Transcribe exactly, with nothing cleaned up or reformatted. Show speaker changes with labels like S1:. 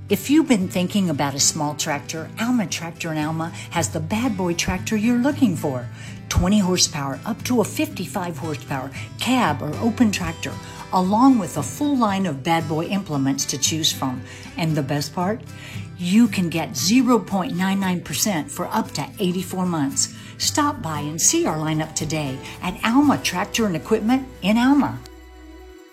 S1: If you've been thinking about a small tractor, Alma Tractor in Alma has the bad boy tractor you're looking for. twenty horsepower up to a fifty-five horsepower cab or open tractor, along with a full line of bad boy implements to choose from. And the best part? You can get zero point nine nine percent for up to eighty-four months. Stop by and see our lineup today at Alma Tractor and Equipment in Alma.